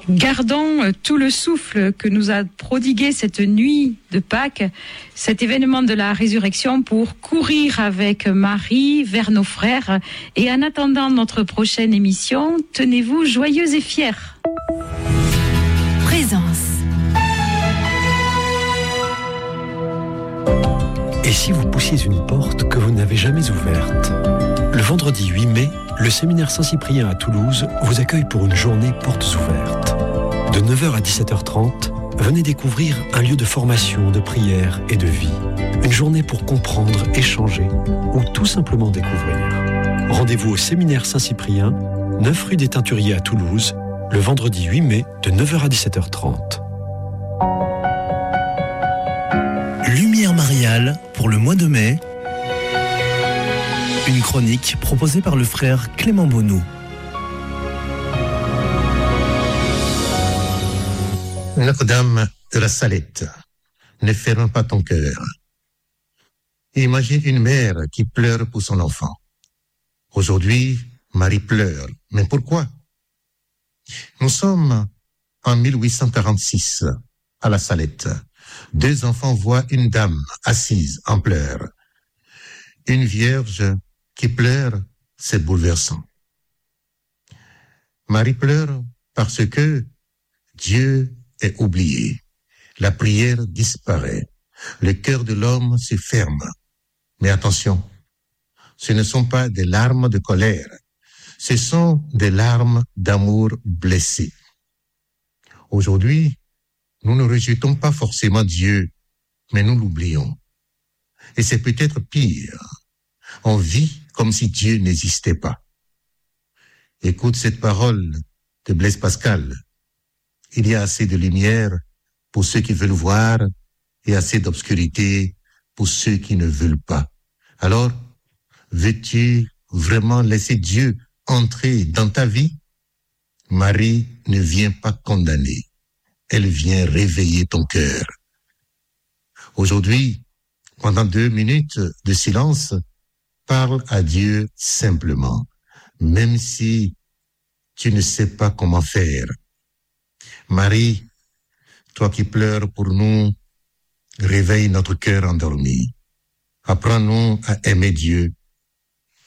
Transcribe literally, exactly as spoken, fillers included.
Gardons tout le souffle que nous a prodigué cette nuit de Pâques, cet événement de la résurrection, pour courir avec Marie vers nos frères. Et en attendant notre prochaine émission, tenez-vous joyeux et fiers. Présence. Et si vous poussiez une porte que vous n'avez jamais ouverte ? Le vendredi huit mai, le séminaire Saint-Cyprien à Toulouse vous accueille pour une journée portes ouvertes. De neuf heures à dix-sept heures trente, venez découvrir un lieu de formation, de prière et de vie. Une journée pour comprendre, échanger ou tout simplement découvrir. Rendez-vous au séminaire Saint-Cyprien, neuf rue des Teinturiers à Toulouse, le vendredi huit mai de neuf heures à dix-sept heures trente. Lumière mariale pour le mois de mai. Une chronique proposée par le frère Clément Bonnou. Notre-Dame de la Salette, ne ferme pas ton cœur. Imagine une mère qui pleure pour son enfant. Aujourd'hui, Marie pleure. Mais pourquoi? Nous sommes en mille huit cent quarante-six, à la Salette. Deux enfants voient une dame assise en pleurs. Une vierge qui pleure, c'est bouleversant. Marie pleure parce que Dieu est oublié. La prière disparaît. Le cœur de l'homme se ferme. Mais attention, ce ne sont pas des larmes de colère. Ce sont des larmes d'amour blessé. Aujourd'hui, nous ne rejetons pas forcément Dieu, mais nous l'oublions. Et c'est peut-être pire. On vit comme si Dieu n'existait pas. Écoute cette parole de Blaise Pascal. Il y a assez de lumière pour ceux qui veulent voir et assez d'obscurité pour ceux qui ne veulent pas. Alors, veux-tu vraiment laisser Dieu entrer dans ta vie? Marie ne vient pas condamner. Elle vient réveiller ton cœur. Aujourd'hui, pendant deux minutes de silence, parle à Dieu simplement, même si tu ne sais pas comment faire. Marie, toi qui pleures pour nous, réveille notre cœur endormi. Apprends-nous à aimer Dieu